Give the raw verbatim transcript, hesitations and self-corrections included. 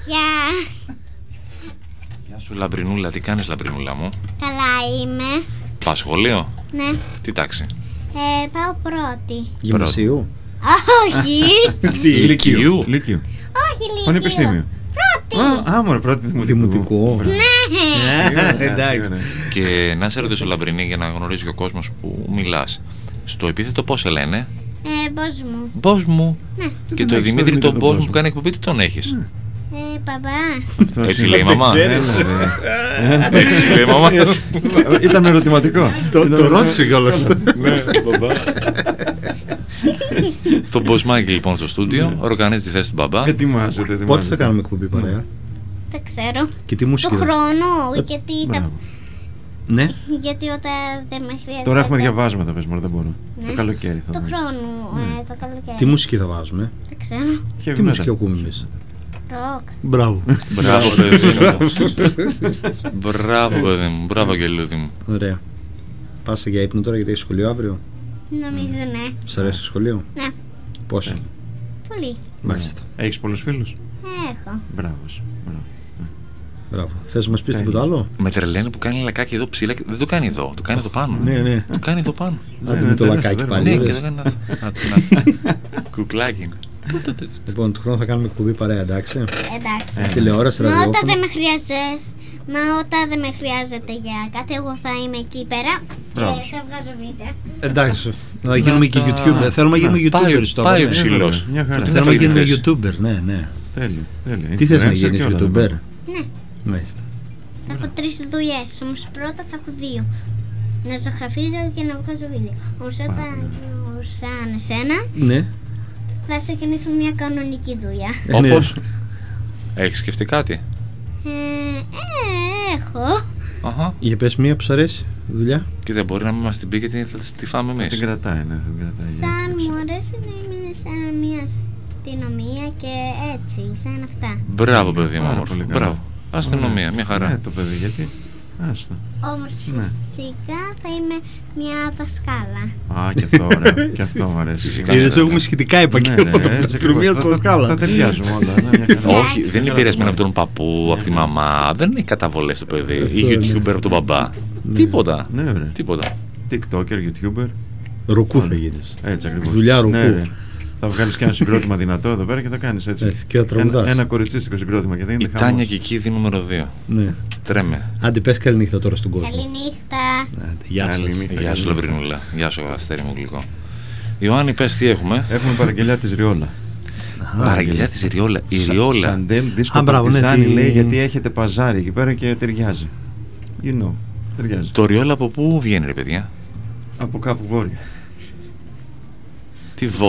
Γεια. Γεια σου Λαμπρινούλα, τι κάνεις Λαμπρινούλα μου? Καλά είμαι. Πας σχολείο? Ναι. Τι τάξη? Ε, πάω πρώτη. Γυμνασίου. Όχι. Λυκειού? Λύκειο. Όχι, λίγο. Πανεπιστήμιο. Πρώτη. Α, μωρέ, πρώτη δημοτικού. Δημοτικό. Ναι. Εντάξει. Και να σε ρωτήσω Λαμπρινή, για να γνωρίζει και ο κόσμος που μιλάς, στο επίθετο πώς σε λένε? Ε, πώς μου. Μπος μου. Ναι. Και τον το έχεις Δημήτρη τον τον Δημήτρη μπος τον μου μπος που κάνει εκπομπή, τι τον έχεις? Ε, παπά. Έτσι λέει η μαμά. ξέρεις. Έτσι λέει η μαμά. Ήταν με ερωτηματικό. Το ρώτησε κιόλας. Ναι, μπαμπά. Το Μποσμάκι λοιπόν στο στούντιο οργανίζει τη θέση του μπαμπά. Ετοιμάζεται. Πότε θα κάνουμε εκπομπή παρέα? Δεν ξέρω. Και τι Το μουσική θα... χρόνο, γιατί θα... Μπράβο. Ναι. Γιατί όταν δεν με χρειάζεται... Τώρα έχουμε διαβάσματα, πες μου, δεν μπορώ. Ναι. Το καλοκαίρι θα Το δούμε. χρόνο, ε, το καλοκαίρι. Τι μουσική θα βάζουμε? Δεν ξέρω. Heavy Τι metal. μουσική ακούμε εμείς? Ροκ. Μπράβο. Μπράβο παιδί μου. Μπράβο παιδί μου, μπράβο γελούδι μου. Ωραία. Πας για ύπνο τώρα γιατί έχει σχολείο αύριο? Νομίζω ναι. Σ' αρέσει το σχολείο? Ναι. Πόσο? Πολύ. Μάλιστα. Έχεις πολλούς φίλους? Έχω. Μπράβο σου. Μπράβο. Μπράβο. Θες να μας πεις τίποτα άλλο? Με τρελαίνει που κάνει λακάκι εδώ ψηλά. Δεν το κάνει εδώ, το κάνει εδώ πάνω. Ναι, ναι. Το κάνει εδώ πάνω. Άντε ναι, με το ναι, λακάκι ναι, πάλι. Ναι, είδες. και το κάνει να. Κουκλάκι. Λοιπόν, του χρόνου θα κάνουμε εκπομπή παρέα, εντάξει? Εντάξει. Τηλεόραση, Μα όταν ραδιόφωνο. δεν με χρειάζεσαι, μα όταν δεν με χρειάζεται για κάτι, εγώ θα είμαι εκεί πέρα Μπράβο. και θα βγάζω βίντεο. Εντάξει. Να γίνουμε και τα- YouTuber. Θέλουμε να γίνουμε Πάει- YouTubers τώρα. πάει ο ναι. ψηλός. Μια χαρά. Τι Θέλουμε να θα γίνουμε θες? YouTuber, ναι, ναι. Τέλειο, τέλειο. Τι θες να Influencer γίνεις και όλα, YouTuber? δεν Ναι, Μάλιστα. θα έχω τρεις δουλειές, όμως πρώτα θα έχω δύο. Να ζωγραφίζω και να βγάζω βίντεο. Όμως όταν γίνω σαν εσένα, Ναι. θα ξεκινήσω μια κανονική δουλειά. Ε, ναι. Όπως? Έχεις σκεφτεί κάτι? Ε, ε, έχω. Αχα. Για πες μία που σου αρέσει δουλειά. Και δεν μπορεί να μην μας την πει γιατί θα τη φάμε Την εμείς. κρατάει, ναι, την κρατάει. για Σαν να μου αρέσει να είμαι σαν μια αστυνομία και έτσι, σαν αυτά. Μπράβο παιδί μου, Πάρα όμορφο. πολύ καλά. Μπράβο. Αστυνομία, μια Ναι, χαρά. το παιδί, γιατί. Άστα. Όμως Ναι. φυσικά θα είμαι μια δασκάλα. Α, και αυτό ωραίο. Και αυτό μου αρέσει. Φυσικά. Είδες, έχουμε σχετικά επαγγέλματα από την έτσι αστυνομία ακριβώς. στο Τα- σκάλα. Τα ταιριάζουμε όλα. ναι, μια χαρά. Όχι, δεν είναι επηρεασμένο από τον παππού, από τη μαμά. Δεν έχει καταβολές το παιδί. Ή YouTuber από τον μπαμπά. Τίποτα. Ναι, βρε. Τίποτα. TikToker, YouTuber. Ρουκού θα γίνεις. Έτσι ακριβώς. Δουλειά ρουκού. Ναι, ρε. Θα βγάλεις και ένα συγκρότημα δυνατό εδώ πέρα και θα κάνεις έτσι. Έτσι, και θα τραγουδάς. Ένα, ένα κοριτσίστικο συγκρότημα και θα Η είναι Τάνια Κικίδη νούμερο δύο. Ναι. Τρέμε. Άντε πες καλή νύχτα τώρα στον κόσμο. Καληνύχτα. Άντε, γεια Καλή σας. νύχτα. Γεια σου Λαμπρινούλα. Γεια σου αστέρι μου γλυκό. Ιωάννη, πες τι έχουμε. Έχουμε παραγγελιά της Ριόλα. Παραγγελιά της Ριόλα. Η Ριόλα. Σαντέλ, δίσκο Α, μπράβο, ναι, Παρτιζάνι τι- λέει γιατί έχετε παζάρι εκεί πέρα και ταιριάζει. You know, ταιριάζει. Το Ριόλα από πού βγαίνει ρε παιδιά? Από κάπου βόρεια. Τι